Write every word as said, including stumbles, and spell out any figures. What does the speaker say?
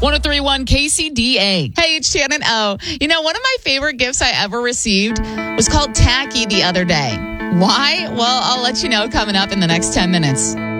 one oh three point one K C D A. Hey, it's Shannon O. You know, one of my favorite gifts I ever received was called Tacky the other day. Why? Well, I'll let you know coming up in the next ten minutes.